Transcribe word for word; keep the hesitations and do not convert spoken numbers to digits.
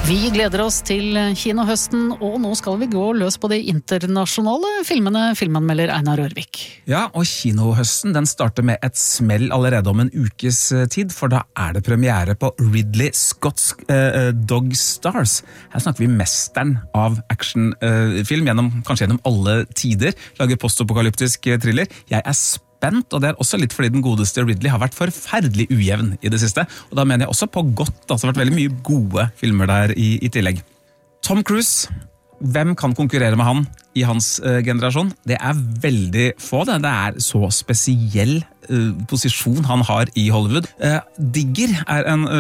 Vi gleder oss til kinohøsten, og nå skal vi gå løs på de internasjonale filmene, filmanmelder Einar Rørvik. Ja, og kinohøsten den starter med et smell allerede om en ukes tid, for da er det premiere på Ridley Scott's uh, Dog Stars. Her snakker vi mesteren av actionfilm, uh, gjennom, kanskje gjennom alle tider, lager postapokalyptisk thriller. Jeg er spent. Spent, og det er også litt fordi den godeste Ridley har vært forferdelig ujevn i det siste, og da mener jeg også på godt, altså det har vært veldig mye gode filmer der i, i tillegg. Tom Cruise, hvem kan konkurrere med han i hans uh, generasjon? Det er veldig få, det, det er så spesiell uh, posisjon han har i Hollywood. Uh, Digger er en uh,